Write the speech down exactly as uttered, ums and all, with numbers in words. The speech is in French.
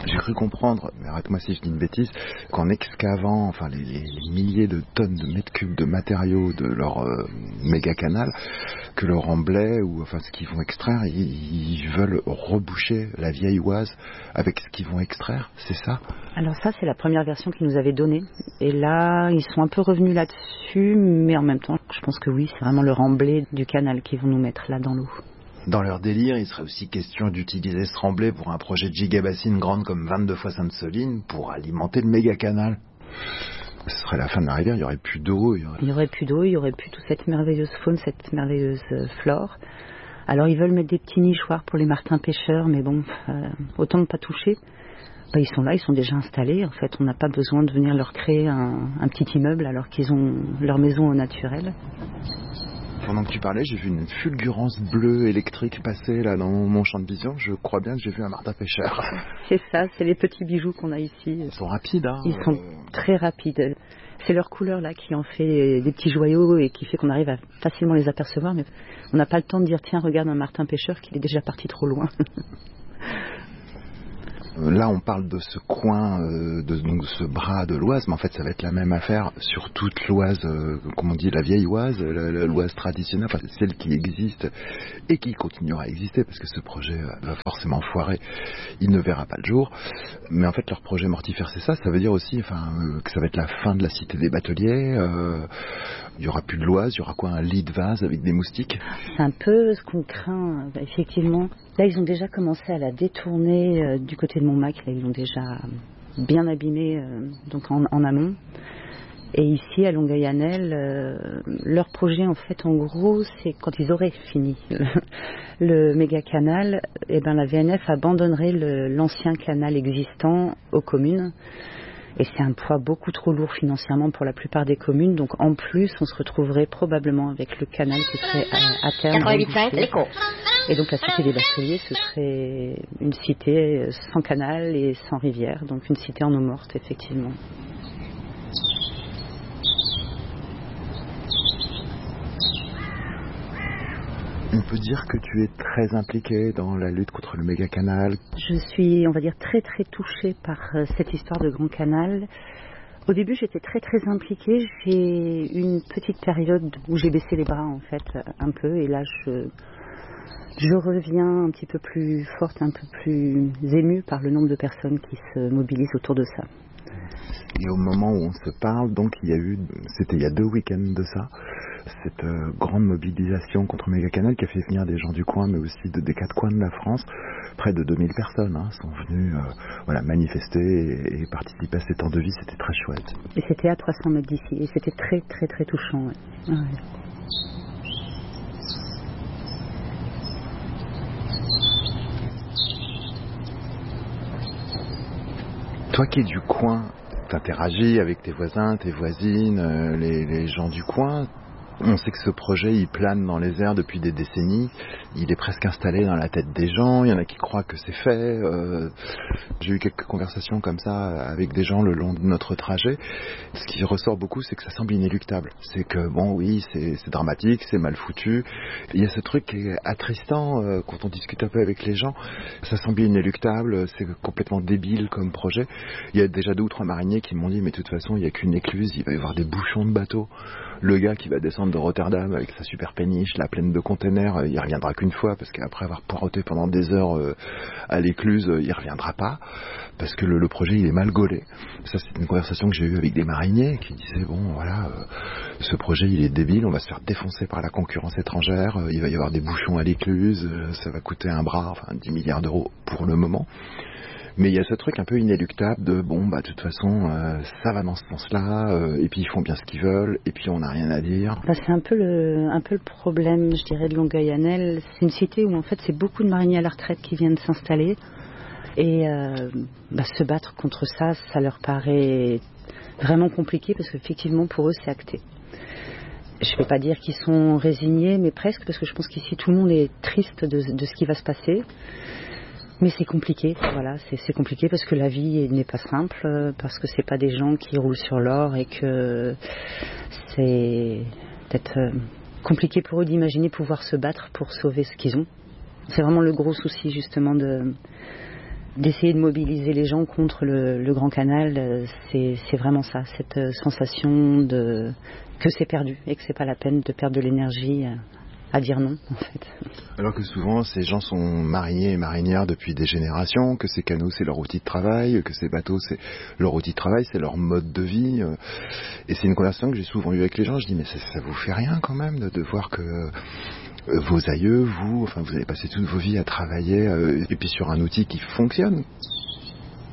J'ai cru comprendre, mais arrête-moi si je dis une bêtise, qu'en excavant enfin, les, les, les milliers de tonnes de mètres cubes de matériaux de leur euh, méga canal, que leur remblai, ou enfin ce qu'ils vont extraire, ils, ils veulent reboucher la vieille Oise avec ce qu'ils vont extraire, c'est ça? Alors ça, c'est la première version qu'ils nous avaient donnée. Et là, ils sont un peu revenus là-dessus, mais en même temps, je pense que oui, c'est vraiment le remblai du canal qu'ils vont nous mettre là dans l'eau. Dans leur délire, il serait aussi question d'utiliser ce remblai pour un projet de gigabassine grande comme vingt-deux fois Sainte-Soline pour alimenter le méga canal. Ce serait la fin de la rivière, il n'y aurait plus d'eau. Il y aurait... il y aurait plus d'eau, il y aurait plus toute cette merveilleuse faune, cette merveilleuse flore. Alors ils veulent mettre des petits nichoirs pour les martins pêcheurs, mais bon, euh, autant ne pas toucher. Ben, ils sont là, ils sont déjà installés. En fait, on n'a pas besoin de venir leur créer un, un petit immeuble alors qu'ils ont leur maison au naturel. Pendant que tu parlais, j'ai vu une fulgurance bleue électrique passer là dans mon champ de vision. Je crois bien que j'ai vu un martin pêcheur. C'est ça, c'est les petits bijoux qu'on a ici. Ils sont rapides, hein. Ils sont très rapides. C'est leur couleur là qui en fait des petits joyaux et qui fait qu'on arrive à facilement les apercevoir. Mais on n'a pas le temps de dire tiens, regarde un martin pêcheur qu'il est déjà parti trop loin. Là, on parle de ce coin, euh, de donc, ce bras de l'Oise, mais en fait, ça va être la même affaire sur toute l'Oise, euh, comme on dit, la vieille Oise, la, la, l'Oise traditionnelle, enfin, celle qui existe et qui continuera à exister, parce que ce projet va forcément foirer, il ne verra pas le jour. Mais en fait, leur projet mortifère, c'est ça. Ça veut dire aussi, enfin, euh, que ça va être la fin de la cité des bateliers. Euh, il y aura plus de l'Oise, il y aura quoi, un lit de vase avec des moustiques? C'est un peu ce qu'on craint, effectivement. Là, ils ont déjà commencé à la détourner euh, du côté de Montmac. Là, ils l'ont déjà bien abîmée euh, donc en, en amont. Et ici, à Longueuil-Annel, euh, leur projet, en fait, en gros, c'est quand ils auraient fini le, le méga canal, eh ben, la V N F abandonnerait le, l'ancien canal existant aux communes. Et c'est un poids beaucoup trop lourd financièrement pour la plupart des communes. Donc en plus, on se retrouverait probablement avec le canal qui serait à, à terme rebouché. Et donc la cité des Bateliers, ce serait une cité sans canal et sans rivière. Donc une cité en eau morte, effectivement. On peut dire que tu es très impliquée dans la lutte contre le méga canal. Je suis, on va dire, très très touchée par euh, cette histoire de grand canal. Au début, j'étais très très impliquée. J'ai eu une petite période où j'ai baissé les bras, en fait, un peu. Et là, je, je reviens un petit peu plus forte, un peu plus émue par le nombre de personnes qui se mobilisent autour de ça. Et au moment où on se parle, donc il y a eu, c'était il y a deux week-ends de ça, cette euh, grande mobilisation contre Mégacanal qui a fait venir des gens du coin, mais aussi de, des quatre coins de la France. Près de deux mille personnes hein, sont venues euh, voilà, manifester et, et participer à ces temps de vie, c'était très chouette. Et c'était à trois cents mètres d'ici, et c'était très très très touchant. Ouais. Ouais. Toi qui es du coin, t'interagis avec tes voisins, tes voisines, euh, les, les gens du coin. On sait que ce projet, il plane dans les airs depuis des décennies. Il est presque installé dans la tête des gens. Il y en a qui croient que c'est fait. Euh, j'ai eu quelques conversations comme ça avec des gens le long de notre trajet. Ce qui ressort beaucoup, c'est que ça semble inéluctable. C'est que, bon, oui, c'est, c'est dramatique, c'est mal foutu. Il y a ce truc qui est attristant euh, quand on discute un peu avec les gens. Ça semble inéluctable, c'est complètement débile comme projet. Il y a déjà deux ou trois mariniers qui m'ont dit, mais de toute façon, il n'y a qu'une écluse, il va y avoir des bouchons de bateaux. Le gars qui va descendre de Rotterdam avec sa super péniche, la pleine de containers, il reviendra qu'une fois parce qu'après avoir poireauté pendant des heures euh, à l'écluse, il reviendra pas parce que le, le projet il est mal gaulé. Ça c'est une conversation que j'ai eue avec des mariniers qui disaient bon voilà, euh, ce projet il est débile, on va se faire défoncer par la concurrence étrangère, euh, il va y avoir des bouchons à l'écluse, euh, ça va coûter un bras, enfin dix milliards d'euros pour le moment. Mais il y a ce truc un peu inéluctable de bon bah de toute façon euh, ça va dans ce sens-là euh, et puis ils font bien ce qu'ils veulent et puis on n'a rien à dire. Bah, c'est un peu le un peu le problème je dirais de Longueuil-Annel. C'est une cité où en fait c'est beaucoup de mariniers à la retraite qui viennent s'installer et euh, bah, se battre contre ça, ça leur paraît vraiment compliqué parce qu'effectivement pour eux c'est acté. Je ne vais pas dire qu'ils sont résignés mais presque parce que je pense qu'ici tout le monde est triste de, de ce qui va se passer. Mais c'est compliqué, voilà, c'est, c'est compliqué parce que la vie n'est pas simple, parce que c'est pas des gens qui roulent sur l'or et que c'est peut-être compliqué pour eux d'imaginer pouvoir se battre pour sauver ce qu'ils ont. C'est vraiment le gros souci justement de, d'essayer de mobiliser les gens contre le, le Grand Canal, c'est, c'est vraiment ça, cette sensation de, que c'est perdu et que c'est pas la peine de perdre de l'énergie à, à dire non, en fait. Alors que souvent, ces gens sont mariniers et marinières depuis des générations, que ces canaux, c'est leur outil de travail, que ces bateaux, c'est leur outil de travail, c'est leur mode de vie. Et c'est une conversation que j'ai souvent eue avec les gens. Je dis, mais ça, ça vous fait rien quand même de, de voir que vos aïeux, vous, enfin, vous avez passé toute vos vies à travailler, euh, et puis sur un outil qui fonctionne.